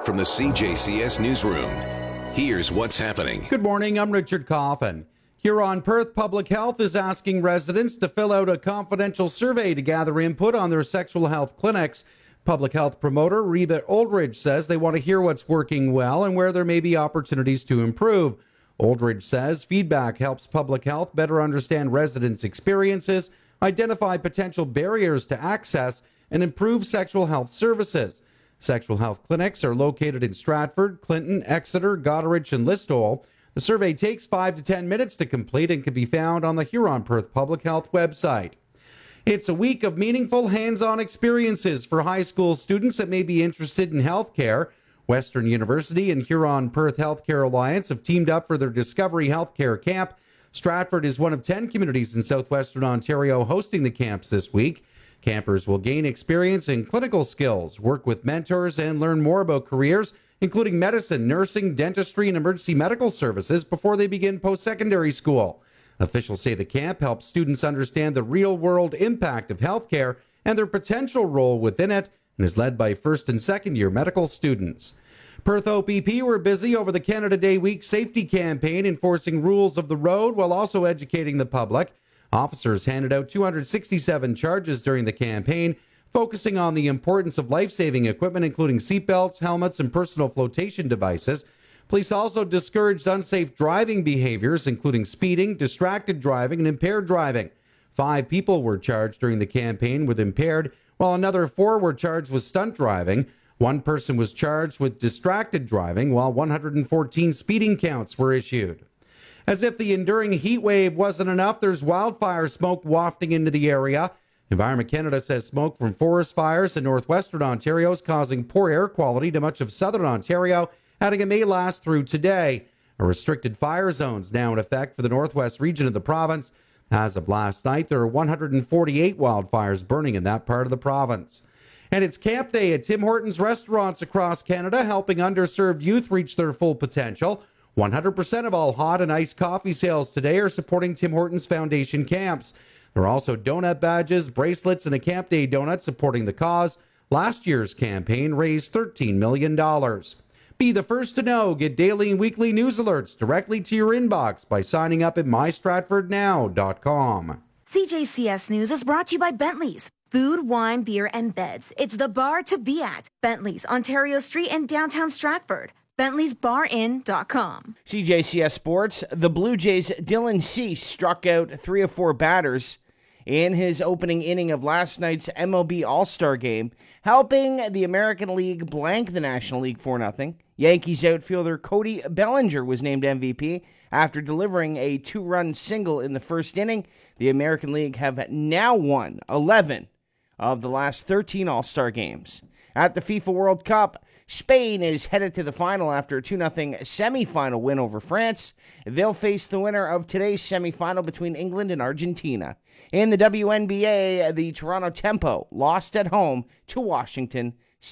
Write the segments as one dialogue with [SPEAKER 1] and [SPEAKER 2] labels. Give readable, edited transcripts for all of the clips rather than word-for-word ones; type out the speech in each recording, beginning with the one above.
[SPEAKER 1] from the CJCS Newsroom. Here's what's happening.
[SPEAKER 2] Good morning, I'm Richard Coffin. Huron-Perth Public Health is asking residents to fill out a confidential survey to gather input on their sexual health clinics. Public health promoter Reba Oldridge says they want to hear what's working well and where there may be opportunities to improve. Oldridge says feedback helps public health better understand residents' experiences, identify potential barriers to access, and improve sexual health services. Sexual health clinics are located in Stratford, Clinton, Exeter, Goderich, and Listowel. The survey takes 5 to 10 minutes to complete and can be found on the Huron-Perth Public Health website. It's a week of meaningful hands-on experiences for high school students that may be interested in healthcare. Western University and Huron-Perth Healthcare Alliance have teamed up for their Discovery Healthcare Camp. Stratford is one of 10 communities in southwestern Ontario hosting the camps this week. Campers will gain experience in clinical skills, work with mentors, and learn more about careers, including medicine, nursing, dentistry, and emergency medical services before they begin post-secondary school. Officials say the camp helps students understand the real-world impact of healthcare and their potential role within it, and is led by first and second-year medical students. Perth OPP were busy over the Canada Day Week safety campaign, enforcing rules of the road while also educating the public. Officers handed out 267 charges during the campaign, focusing on the importance of life-saving equipment, including seatbelts, helmets, and personal flotation devices. Police also discouraged unsafe driving behaviors, including speeding, distracted driving, and impaired driving. 5 people were charged during the campaign with impaired, while another 4 were charged with stunt driving. 1 person was charged with distracted driving, while 114 speeding counts were issued. As if the enduring heat wave wasn't enough, there's wildfire smoke wafting into the area. Environment Canada says smoke from forest fires in northwestern Ontario is causing poor air quality to much of southern Ontario, adding it may last through today. A restricted fire zone is now in effect for the northwest region of the province. As of last night, there are 148 wildfires burning in that part of the province. And it's Camp Day at Tim Hortons restaurants across Canada, helping underserved youth reach their full potential. 100% of all hot and iced coffee sales today are supporting Tim Hortons Foundation camps. There are also donut badges, bracelets, and a Camp Day donut supporting the cause. Last year's campaign raised $13 million. Be the first to know. Get daily and weekly news alerts directly to your inbox by signing up at mystratfordnow.com.
[SPEAKER 3] CJCS News is brought to you by Bentley's. Food, wine, beer, and beds. It's the bar to be at. Bentley's, Ontario Street in downtown Stratford. Bentley'sBarIn.com.
[SPEAKER 4] CJCS Sports. The Blue Jays' Dylan Cease struck out 3 of 4 batters in his opening inning of last night's MLB All-Star Game, helping the American League blank the National League 4-0. Yankees outfielder Cody Bellinger was named MVP after delivering a 2-run single in the first inning. The American League have now won 11 of the last 13 All-Star games. At the FIFA World Cup, Spain is headed to the final after a 2-0 semifinal win over France. They'll face the winner of today's semifinal between England and Argentina. In the WNBA, the Toronto Tempo lost at home to Washington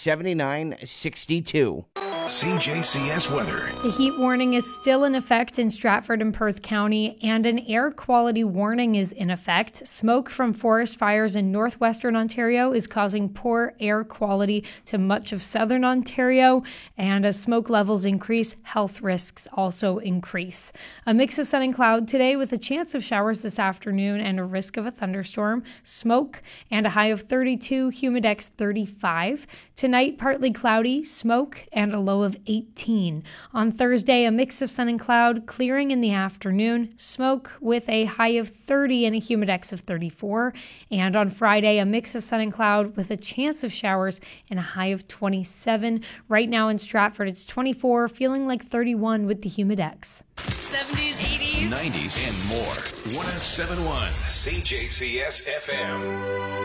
[SPEAKER 4] 79-62.
[SPEAKER 1] CJCS weather.
[SPEAKER 5] The heat warning is still in effect in Stratford and Perth County, and an air quality warning is in effect. Smoke from forest fires in northwestern Ontario is causing poor air quality to much of southern Ontario, and as smoke levels increase, health risks also increase. A mix of sun and cloud today with a chance of showers this afternoon and a risk of a thunderstorm. Smoke and a high of 32, humidex 35. Tonight, partly cloudy, smoke, and a low of 18. On Thursday, a mix of sun and cloud, clearing in the afternoon, smoke with a high of 30 and a humidex of 34. And on Friday, a mix of sun and cloud with a chance of showers and a high of 27. Right now in Stratford, it's 24, feeling like 31 with the humidex.
[SPEAKER 6] 70s, 80s,
[SPEAKER 1] 90s, and more. 107.1 CJCS FM.